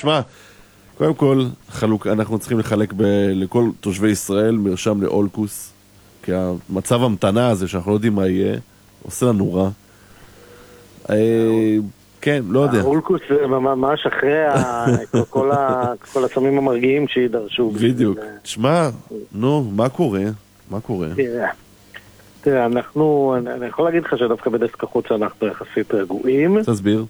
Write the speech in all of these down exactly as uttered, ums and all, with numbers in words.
תשמע, קודם כל, חלוק, אנחנו צריכים לחלק ב, לכל תושבי ישראל מרשם לאולקוס, כי המצב המתנה הזה, שאנחנו לא יודעים מה יהיה, עושה לנו רע. כן, לא יודע. אולקוס זה ממש אחרי כל הסמים המרגיעים שידרשו. בדיוק. תשמע, נו, מה קורה? מה קורה? תראה, אנחנו, אני יכול להגיד לך שדווקא בדסק החוץ אנחנו יחסית רגועים. תסביר.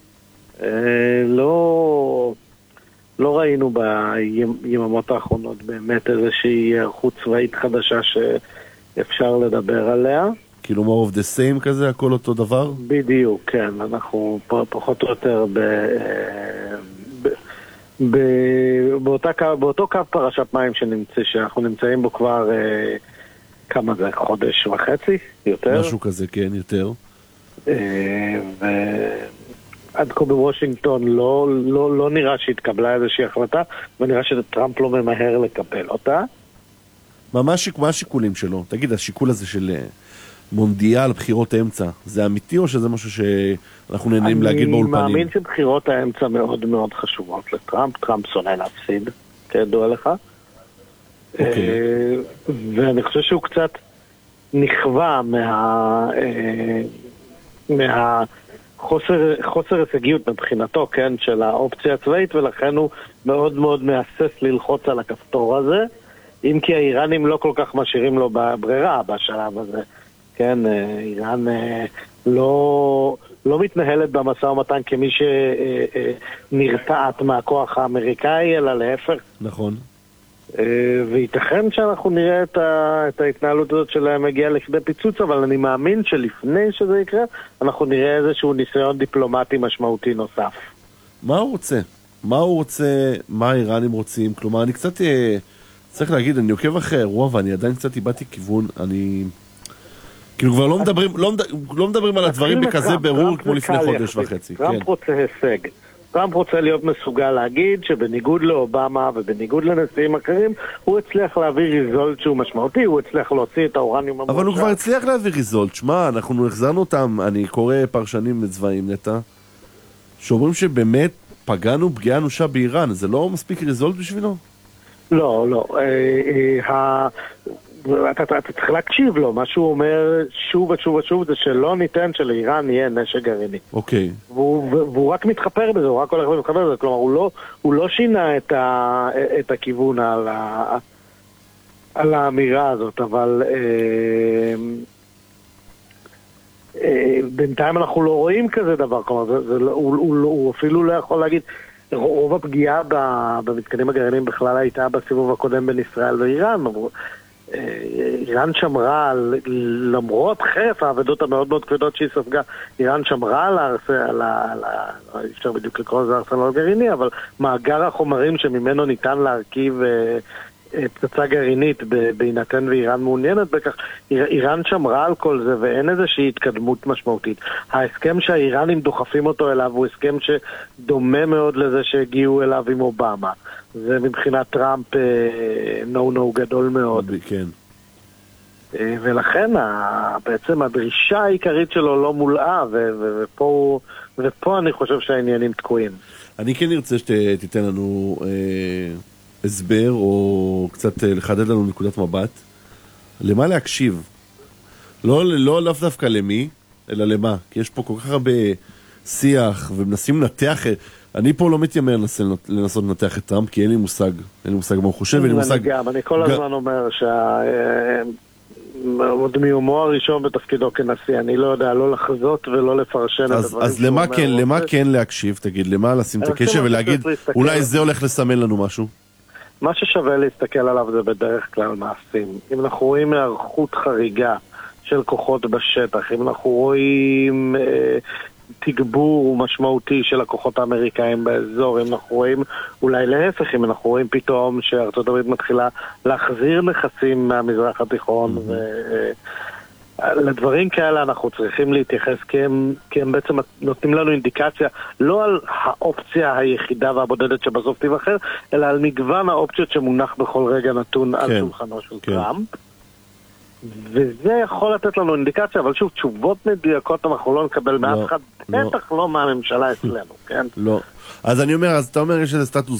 לא... לא ראינו ביממות האחרונות באמת איזושהי ערכות צבאית חדשה שאפשר לדבר עליה. כאילו more of the same כזה, הכל אותו דבר? בדיוק, כן. אנחנו פחות או יותר ב... ב... ב... באותה קו, באותו קו פרשת מים שנמצא, שאנחנו נמצאים בו כבר אה, כמה זה, חודש וחצי, יותר. משהו כזה, כן, יותר. אה, ו... עד כה בוושינגטון לא, לא, לא נראה שהתקבלה איזושהי החלטה, ונראה שטראמפ לא ממהר לקבל אותה. מה, מה, השיק, מה השיקולים שלו? תגיד, השיקול הזה של מונדיאל, בחירות האמצע, זה אמיתי או שזה משהו שאנחנו נהנים להגיד באולפנים? אני מאמין שבחירות האמצע מאוד מאוד חשובות לטראמפ. טראמפ שונא להפסיד, כידוע לך. אוקיי. ואני חושב שהוא קצת נכווה מה... מה... חוסר, חוסר הישגיות מבחינתו, כן, של האופציה הצבאית, ולכן הוא מאוד מאוד מאסס ללחוץ על הכפתור הזה, אם כי האיראנים לא כל כך משאירים לו בברירה בשלב הזה, כן, איראן לא, לא מתנהלת במשא ומתן כמי שנרתעת מהכוח האמריקאי, אלא להפך. נכון. וייתכן שאנחנו נראה את, ה, את ההתנהלות הזאת שלהם מגיעה לכדי פיצוץ, אבל אני מאמין שלפני שזה יקרה, אנחנו נראה איזשהו ניסיון דיפלומטי משמעותי נוסף. מה הוא רוצה? מה הוא רוצה? מה האיראנים רוצים? כלומר, אני קצת צריך להגיד, אני עוקב אחרי האירוע ואני עדיין קצת איבדתי כיוון, אני... כאילו כבר לא מדברים, לא, לא מדברים על הדברים בכזה ברור כמו לפני חודש וחצי. טראמפ רוצה הישג. טראמפ רוצה להיות מסוגל להגיד שבניגוד לאובמה ובניגוד לנשיאים אחרים, הוא הצליח להביא ריזולט שהוא משמעותי, הוא הצליח להוציא את האורניום המורשע. אבל הוא כבר הצליח להביא ריזולט. שמה, אנחנו החזרנו אותם, אני קורא פרשנים לצבאים נטע, שאומרים שבאמת פגענו פגיעה אנושה באיראן. זה לא מספיק ריזולט בשבילו? לא, לא. אתה, אתה, אתה צריך להקשיב לו, מה שהוא אומר שוב ושוב ושוב זה שלא ניתן שלאיראן יהיה נשק גרעיני. אוקיי. והוא, והוא רק מתחפר בזה, הוא רק הולך ומתחפר בזה, כלומר הוא לא, הוא לא שינה את, ה, את הכיוון על, ה, על האמירה הזאת, אבל אה, אה, בינתיים אנחנו לא רואים כזה דבר, כלומר זה, זה, הוא, הוא, הוא אפילו לא יכול להגיד, רוב הפגיעה במתקנים הגרעיניים בכלל הייתה בסיבוב הקודם בין ישראל ואיראן, אבל איראן שמרה, למרות חרף העבדות המאוד מאוד כבדות שהיא ספגה, איראן שמרה על הארסנל, לא אפשר בדיוק לקרוא לזה ארסנל גרעיני, אבל מאגר החומרים שממנו ניתן להרכיב פצצה גרעינית בהינתן ואיראן מעוניינת בכך, איראן שמרה על כל זה ואין איזושהי התקדמות משמעותית. ההסכם שהאיראנים דוחפים אותו אליו הוא הסכם שדומה מאוד לזה שהגיעו אליו עם אובמה. זה מבחינת טראמפ נו-נו גדול מאוד. כן. ולכן בעצם הדרישה העיקרית שלו לא מולאה, ופה, ופה אני חושב שהעניינים תקועים. אני כן ארצה שתיתן לנו הסבר, או קצת לחדד לנו נקודת מבט. למה להקשיב? לא, לא לאו דווקא למי, אלא למה. כי יש פה כל כך הרבה שיח, ומנסים לנתח... אני פה לא מתיימר לנסות לנתח את טראמפ, כי אין לי מושג, אין לי מושג מה הוא חושב, אין לי מושג... אני גם, אני כל הזמן אומר שעוד מיומו הראשון בתפקידו כנשיא, אני לא יודע, לא לחזות ולא לפרשן את הדברים. אז למה כן, למה כן להקשיב, תגיד, למה לשים את הקשב ולהגיד, אולי זה הולך לסמן לנו משהו? מה ששווה להסתכל עליו זה בדרך כלל מעשים. אם אנחנו רואים הערכות חריגה של כוחות בשטח, אם אנחנו רואים... תגבור משמעותי של הכוחות האמריקאים באזור, אם אנחנו רואים, אולי להפך, אם אנחנו רואים פתאום שארצות הברית מתחילה להחזיר נכסים מהמזרח התיכון, ולדברים כאלה אנחנו צריכים להתייחס, כי הם, כי הם בעצם נותנים לנו אינדיקציה לא על האופציה היחידה והבודדת שבסוף תיבחר, אלא על מגוון האופציות שמונח בכל רגע נתון על שולחנו של טראמפ. וזה יכול לתת לנו אינדיקציה, אבל שוב, תשובות מדויקות אנחנו לא נקבל מאף אחד, בטח לא מהממשלה אצלנו, כן? לא. אז אני אומר, אז אתה אומר, יש איזה סטטוס